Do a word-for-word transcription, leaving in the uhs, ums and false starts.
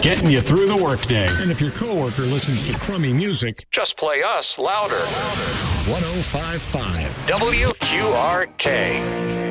getting you through the workday. And if your coworker listens to crummy music, Just play us louder. one oh five point five W Q R K.